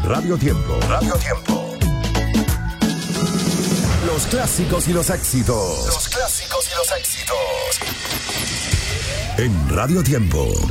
Radio Tiempo. Radio Tiempo. Los clásicos y los éxitos. Los clásicos y los éxitos. En Radio Tiempo.